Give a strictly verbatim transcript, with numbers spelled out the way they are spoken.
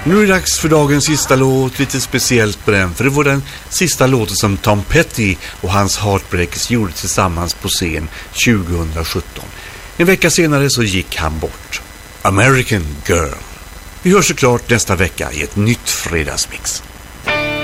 Nu är det dags för dagens sista låt, lite speciellt på den, för det var den sista låten som Tom Petty och hans Heartbreakers gjorde tillsammans på scen tjugohundrasjutton. En vecka senare så gick han bort. American Girl. Vi hörs såklart nästa vecka i ett nytt fredagsmix.